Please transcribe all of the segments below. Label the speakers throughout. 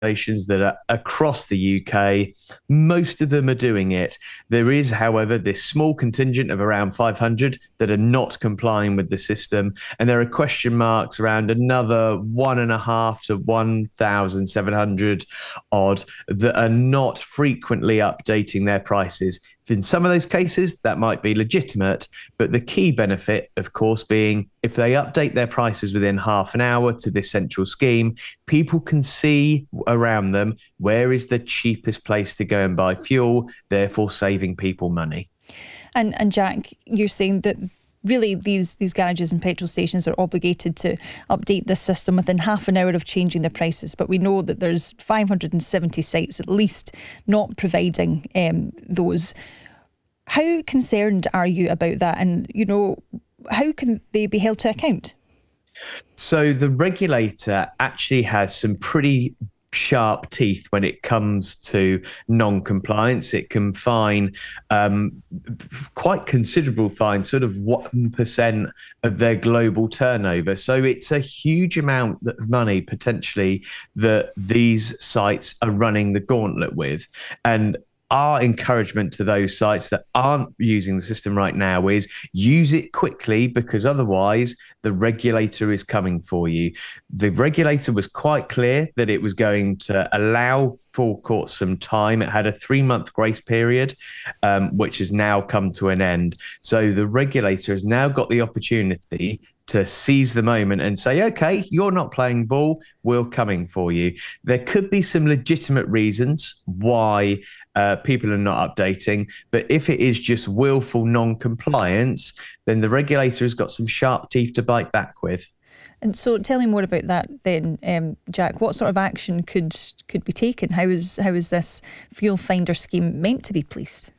Speaker 1: stations that are across the UK. Most of them are doing it. There is, however, this small contingent of around 500 that are not complying with the system, and there are question marks around another 1.5 to 1,700 odd that are not frequently updating their prices. In some of those cases, that might be legitimate, but the key benefit, of course, being if they update their prices within half an hour to this central scheme, people can see around them where is the cheapest place to go and buy fuel, therefore saving people money.
Speaker 2: And Jack, you're saying that really these garages and petrol stations are obligated to update this system within half an hour of changing their prices, but we know that there's 570 sites at least not providing those. How concerned are you about that, and how can they be held to account?
Speaker 1: So the regulator actually has some pretty sharp teeth when it comes to non-compliance. It can fine quite considerable fine, sort of 1% of their global turnover. So it's a huge amount of money potentially that these sites are running the gauntlet with. And our encouragement to those sites that aren't using the system right now is use it quickly, because otherwise the regulator is coming for you. The regulator was quite clear that it was going to allow forecourts some time. It had a 3-month grace period, which has now come to an end. So the regulator has now got the opportunity to seize the moment and say, okay, you're not playing ball, we're coming for you. There could be some legitimate reasons why people are not updating, but if it is just willful non-compliance, then the regulator has got some sharp teeth to bite back with.
Speaker 2: And so tell me more about that then, Jack. What sort of action could be taken? How is this fuel finder scheme meant to be policed?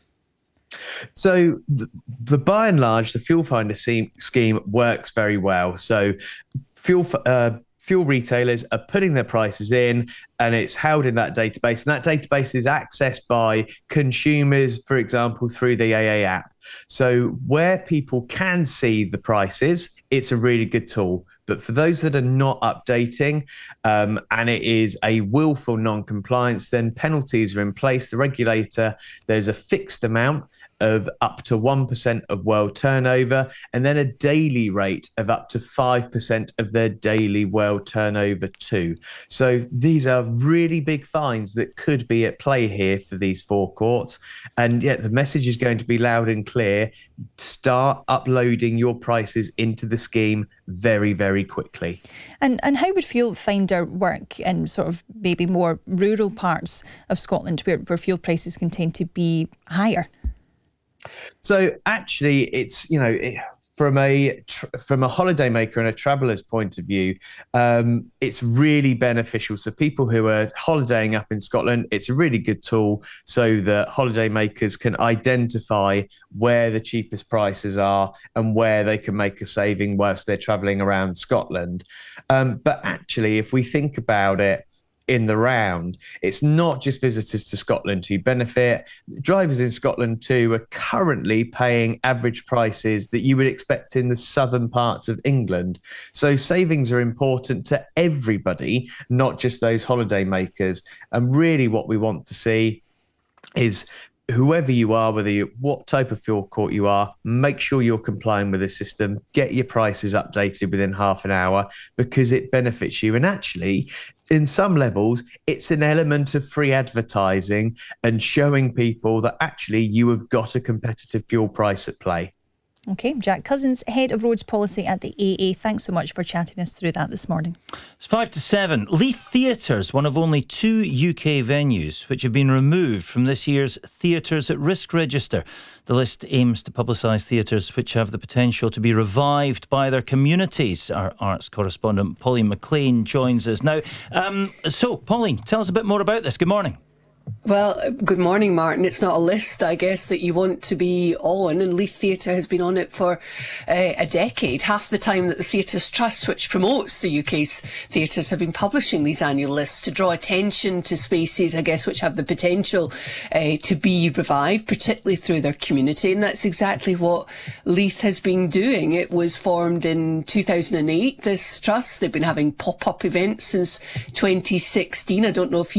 Speaker 1: So the by and large, the fuel finder scheme works very well. So fuel retailers are putting their prices in, and it's held in that database. And that database is accessed by consumers, for example, through the AA app. So where people can see the prices, it's a really good tool. But for those that are not updating, and it is a willful non-compliance, then penalties are in place. The regulator, there's a fixed amount of up to 1% of world turnover, and then a daily rate of up to 5% of their daily world turnover too. So these are really big fines that could be at play here for these forecourts. And yet the message is going to be loud and clear. Start uploading your prices into the scheme very, very quickly.
Speaker 2: And how would Fuel Finder work in sort of maybe more rural parts of Scotland where fuel prices can tend to be higher?
Speaker 1: So actually, it's, from a holidaymaker and a traveller's point of view, it's really beneficial. So people who are holidaying up in Scotland, it's a really good tool so that holidaymakers can identify where the cheapest prices are and where they can make a saving whilst they're travelling around Scotland. But actually, if we think about it, in the round, it's not just visitors to Scotland who benefit. Drivers in Scotland too are currently paying average prices that you would expect in the southern parts of England. So savings are important to everybody, not just those holidaymakers. And really what we want to see is whoever you are, what type of fuel court you are, make sure you're complying with the system, get your prices updated within half an hour, because it benefits you. And actually, in some levels, it's an element of free advertising and showing people that actually you have got a competitive fuel price at play.
Speaker 2: OK, Jack Cousins, Head of Roads Policy at the AA. Thanks so much for chatting us through that this morning.
Speaker 3: It's 5 to 7. Leith Theatres, one of only 2 UK venues which have been removed from this year's Theatres at Risk register. The list aims to publicise theatres which have the potential to be revived by their communities. Our arts correspondent Pauline McLean joins us now. So, Pauline, tell us a bit more about this. Good morning.
Speaker 4: Well, good morning, Martin. It's not a list, I guess, that you want to be on, and Leith Theatre has been on it for a decade, half the time that the Theatres Trust, which promotes the UK's theatres, have been publishing these annual lists to draw attention to spaces, I guess, which have the potential to be revived, particularly through their community, and that's exactly what Leith has been doing. It was formed in 2008, this trust. They've been having pop-up events since 2016. I don't know if you